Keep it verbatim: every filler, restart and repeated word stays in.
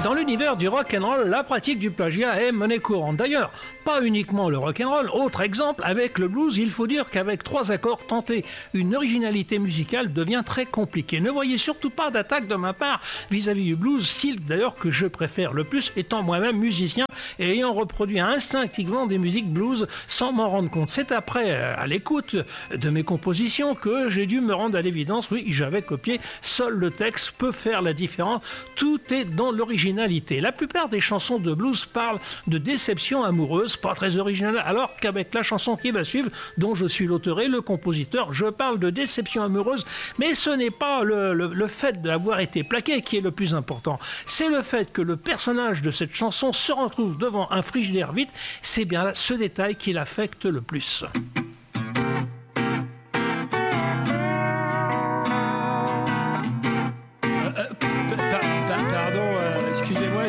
Dans l'univers du rock'n'roll, la pratique du plagiat est monnaie courante. D'ailleurs, pas uniquement le rock'n'roll. Autre exemple, avec le blues, il faut dire qu'avec trois accords tentés, une originalité musicale devient très compliquée. Ne voyez surtout pas d'attaque de ma part vis-à-vis du blues, style d'ailleurs que je préfère le plus, étant moi-même musicien et ayant reproduit instinctivement des musiques blues sans m'en rendre compte. C'est après, à l'écoute de mes compositions, que j'ai dû me rendre à l'évidence, oui, j'avais copié, seul le texte peut faire la différence, tout est dans l'originalité. La plupart des chansons de blues parlent de déception amoureuse, pas très originale, alors qu'avec la chanson qui va suivre, dont je suis l'auteur et le compositeur, je parle de déception amoureuse, mais ce n'est pas le, le, le fait d'avoir été plaqué qui est le plus important, c'est le fait que le personnage de cette chanson se retrouve devant un frigidaire vide, c'est bien là ce détail qui l'affecte le plus.